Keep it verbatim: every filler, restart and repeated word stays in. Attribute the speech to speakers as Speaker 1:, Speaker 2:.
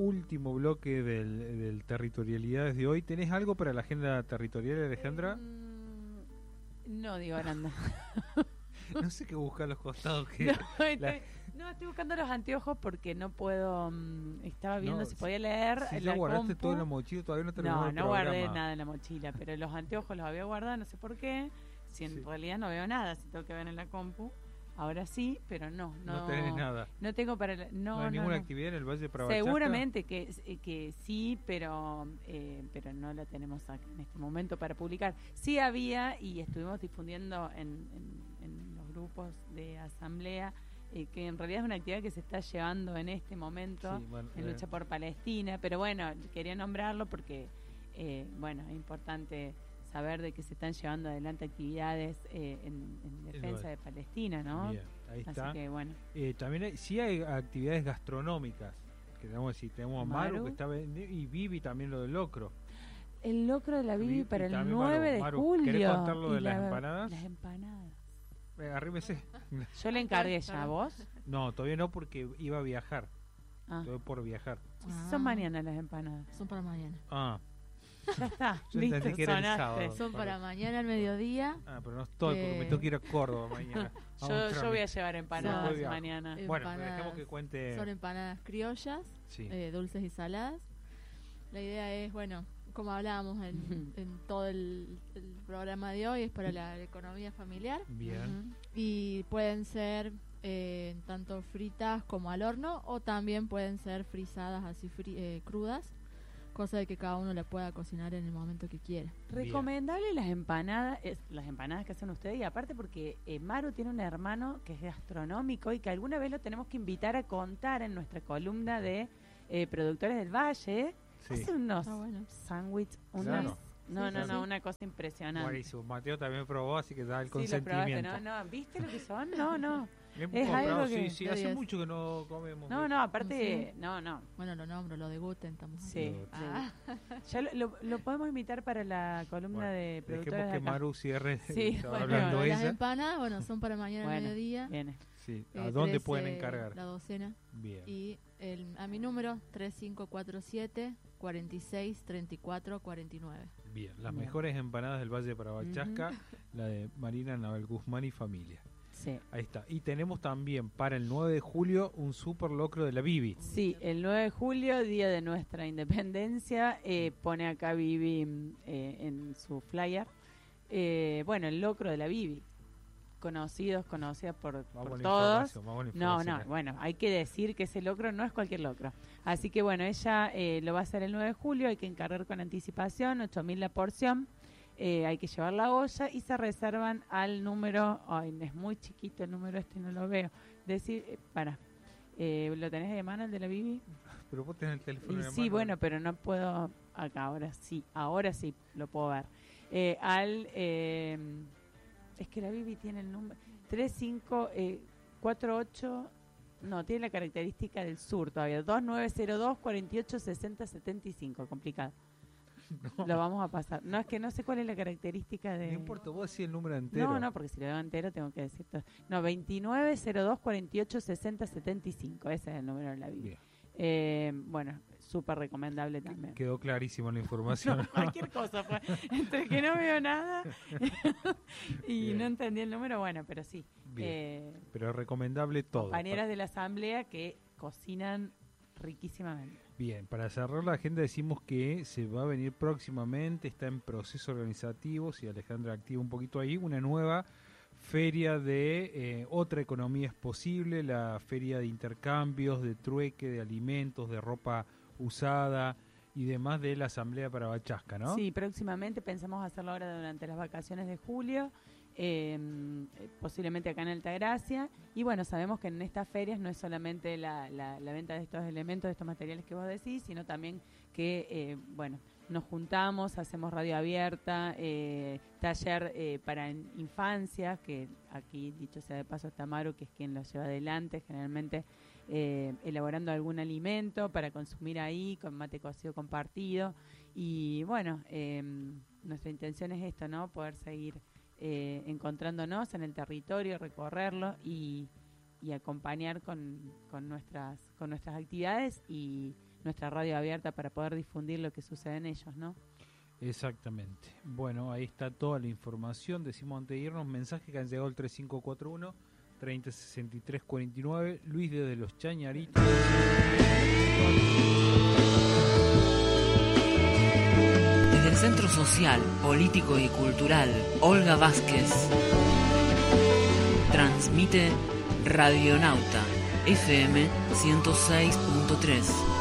Speaker 1: último bloque del, del Territorialidades de hoy. ¿Tenés algo para la agenda territorial, Alejandra?
Speaker 2: Mm, no, digo Aranda.
Speaker 1: No sé qué buscar a los costados. Que
Speaker 2: no,
Speaker 1: la...
Speaker 2: estoy, no, estoy buscando los anteojos porque no puedo. Um, estaba viendo
Speaker 1: no,
Speaker 2: si podía leer.
Speaker 1: Si
Speaker 2: en
Speaker 1: ya
Speaker 2: la
Speaker 1: guardaste
Speaker 2: compu.
Speaker 1: todo en la mochila, todavía no terminó
Speaker 2: No,
Speaker 1: el
Speaker 2: no
Speaker 1: programa.
Speaker 2: guardé nada en la mochila, pero los anteojos los había guardado, no sé por qué. Si en
Speaker 1: Sí.
Speaker 2: realidad no veo nada, si tengo que ver en la compu. Ahora sí, pero no. No,
Speaker 1: No tenés nada.
Speaker 2: No tengo para. La, no,
Speaker 1: No hay
Speaker 2: no,
Speaker 1: ninguna
Speaker 2: no.
Speaker 1: actividad en el Valle de Pravachasca.
Speaker 2: Seguramente que, que sí, pero eh, pero no la tenemos acá en este momento para publicar. Sí había, y estuvimos difundiendo en, en, en los grupos de asamblea, eh, que en realidad es una actividad que se está llevando en este momento,
Speaker 1: Sí, bueno,
Speaker 2: en
Speaker 1: eh.
Speaker 2: lucha por Palestina, pero bueno, quería nombrarlo porque, eh, bueno, es importante saber de que se están llevando adelante actividades eh, en, en defensa de Palestina, ¿no?
Speaker 1: Bien, ahí está.
Speaker 2: Así que, bueno.
Speaker 1: Eh, también hay, sí hay actividades gastronómicas. Que tenemos, si tenemos a Maru,
Speaker 2: Maru.
Speaker 1: que está vendiendo, y Vivi también lo del locro.
Speaker 2: El locro de la Bibi
Speaker 1: Vivi,
Speaker 2: para
Speaker 1: y
Speaker 2: el
Speaker 1: también
Speaker 2: nueve
Speaker 1: Maru.
Speaker 2: de
Speaker 1: Maru,
Speaker 2: julio.
Speaker 1: ¿querés contar lo de
Speaker 2: Y
Speaker 1: las
Speaker 2: la-
Speaker 1: empanadas?
Speaker 2: Las empanadas.
Speaker 1: Eh, arrímese.
Speaker 2: Yo le encargué ya, ¿vos?
Speaker 1: No, todavía no, porque iba a viajar.
Speaker 2: Ah.
Speaker 1: Estoy por viajar.
Speaker 2: ¿Y si son mañana las empanadas?
Speaker 3: Son para mañana.
Speaker 1: Ah,
Speaker 2: Ya está,
Speaker 1: Yo
Speaker 2: listo,
Speaker 1: entendí que era el
Speaker 2: sonaste.
Speaker 1: sábado.
Speaker 3: Son para
Speaker 1: perdón.
Speaker 3: mañana al mediodía.
Speaker 1: ah, pero no estoy, porque
Speaker 3: Eh.
Speaker 1: me tengo que ir a Córdoba mañana. A un
Speaker 2: Yo, yo
Speaker 1: trámite.
Speaker 2: voy a llevar empanadas
Speaker 1: Después viajo.
Speaker 2: mañana.
Speaker 3: Eh,
Speaker 1: Bueno,
Speaker 3: empanadas.
Speaker 1: dejemos que cuente.
Speaker 3: Son empanadas criollas,
Speaker 1: Sí.
Speaker 3: eh, dulces y saladas. La idea es, bueno, como hablábamos en, en todo el, el programa de hoy, es para la economía familiar.
Speaker 1: Bien.
Speaker 3: Y pueden ser eh, tanto fritas como al horno, o también pueden ser frisadas así fri- eh, crudas, cosa de que cada uno la pueda cocinar en el momento que quiera.
Speaker 2: Recomendable las empanadas, es, las empanadas que hacen ustedes, y aparte porque eh, Maru tiene un hermano que es gastronómico y que alguna vez lo tenemos que invitar a contar en nuestra columna de eh, productores del Valle.
Speaker 1: Sí.
Speaker 2: Hace unos
Speaker 3: Ah, bueno.
Speaker 2: sándwiches, unas...
Speaker 1: Claro.
Speaker 2: No,
Speaker 3: Sí,
Speaker 2: no,
Speaker 3: sí,
Speaker 2: no,
Speaker 3: sí.
Speaker 2: una cosa impresionante.
Speaker 1: Buenísimo. Mateo también probó, así que da el
Speaker 2: Sí, lo probaste,
Speaker 1: consentimiento.
Speaker 2: ¿no? No, ¿viste lo que son? No, no.
Speaker 1: Hemos
Speaker 2: Es
Speaker 1: comprado,
Speaker 2: algo que-
Speaker 1: sí, sí,
Speaker 3: de
Speaker 1: hace
Speaker 3: diez.
Speaker 1: mucho que no comemos.
Speaker 2: No, no, aparte,
Speaker 3: Sí.
Speaker 2: no, no.
Speaker 3: Bueno, lo nombro, lo degusten, estamos
Speaker 2: Sí,
Speaker 1: Lo-
Speaker 2: sí.
Speaker 3: Ah.
Speaker 2: Ya lo, lo, lo podemos invitar para la columna
Speaker 1: Bueno,
Speaker 2: de
Speaker 1: dejemos
Speaker 2: productores de
Speaker 1: que
Speaker 2: acá.
Speaker 1: Maru cierre.
Speaker 2: Sí,
Speaker 1: estaba
Speaker 2: bueno,
Speaker 1: hablando
Speaker 3: Bueno, las
Speaker 1: ella.
Speaker 3: empanadas, bueno, son para mañana al
Speaker 2: Bueno,
Speaker 3: mediodía.
Speaker 2: viene.
Speaker 1: Sí.
Speaker 3: Eh,
Speaker 1: ¿A dónde
Speaker 3: trece
Speaker 1: pueden encargar?
Speaker 3: La docena.
Speaker 1: Bien.
Speaker 3: Y el, a mi número, tres cinco cuatro siete, cuatro seis, treinta y cuatro, cuarenta y nueve.
Speaker 1: Bien. Las
Speaker 2: Bien.
Speaker 1: mejores empanadas del Valle de Pravachasca, la de Marina Naval Guzmán y familia.
Speaker 2: Sí.
Speaker 1: Ahí está. Y tenemos también para el nueve de julio un super locro de la Bibi.
Speaker 2: Sí, el nueve de julio, día de nuestra independencia, eh, pone acá Bibi mm, eh, en su flyer. Eh, bueno, el locro de la Bibi. Conocidos, conocidas por,
Speaker 1: Más
Speaker 2: por
Speaker 1: buena
Speaker 2: todos.
Speaker 1: información, más buena
Speaker 2: No,
Speaker 1: información.
Speaker 2: no, bueno, hay que decir que ese locro no es cualquier locro. Así que bueno, ella eh, lo va a hacer el nueve de julio, hay que encargar con anticipación, ocho mil la porción, eh, hay que llevar la olla y se reservan al número, ay, es muy chiquito el número este, no lo veo. Decir, eh, para, eh, ¿lo tenés de mano el de la Bibi?
Speaker 1: Pero vos tenés el teléfono
Speaker 2: Y
Speaker 1: en la
Speaker 2: sí,
Speaker 1: mano.
Speaker 2: bueno, pero no puedo acá, ahora sí, ahora sí lo puedo ver. Eh, al, eh, es que la Bibi tiene el número, tres cinco cuatro ocho, no, tiene la característica del sur todavía, dos nueve cero dos, cuatro ocho seis cero siete cinco, complicado.
Speaker 1: No.
Speaker 2: Lo vamos a pasar. No, es que no sé cuál es la característica de...
Speaker 1: No importa, vos decís el número entero.
Speaker 2: No, no, porque si lo veo entero tengo que decir todo. No, veintinueve cero dos, cuatro ocho seis cero siete cinco, ese es el número de la Bibi.
Speaker 1: Bien.
Speaker 2: Eh, bueno, súper recomendable también.
Speaker 1: Quedó clarísima la información.
Speaker 2: No, cualquier cosa fue. Entre que no veo nada y
Speaker 1: Bien.
Speaker 2: no entendí el número, bueno, pero sí.
Speaker 1: Bien.
Speaker 2: Eh,
Speaker 1: Pero es recomendable todo.
Speaker 2: compañeras de la asamblea que cocinan riquísimamente.
Speaker 1: Bien, para cerrar la agenda decimos que se va a venir próximamente, está en proceso organizativo, si Alejandra activa un poquito ahí, una nueva feria de eh, otra economía es posible, la feria de intercambios, de trueque, de alimentos, de ropa usada y demás de la Asamblea Pravachasca, ¿no?
Speaker 2: Sí, próximamente pensamos hacerlo ahora durante las vacaciones de julio, eh, posiblemente acá en Altagracia. Y bueno, sabemos que en estas ferias no es solamente la, la, la venta de estos elementos, de estos materiales que vos decís, sino también que, eh, bueno, nos juntamos, hacemos radio abierta, eh, taller eh, para in- infancias, que aquí, dicho sea de paso, está Maru, que es quien lo lleva adelante, generalmente eh, elaborando algún alimento para consumir ahí, con mate cocido compartido. Y bueno, eh, nuestra intención es esto, ¿no? Poder seguir eh, encontrándonos en el territorio, recorrerlo y, y acompañar con, con, nuestras, con nuestras actividades y nuestra radio abierta para poder difundir lo que sucede en ellos, ¿no?
Speaker 1: Exactamente. Bueno, ahí está toda la información. Decimos antes de irnos, mensaje que han llegado al tres cinco cuatro uno, treinta sesenta y tres cuarenta y nueve. Luis desde Los Chañaritos.
Speaker 4: Desde el Centro Social, Político y Cultural Olga Vázquez transmite Radionauta F M ciento seis punto tres.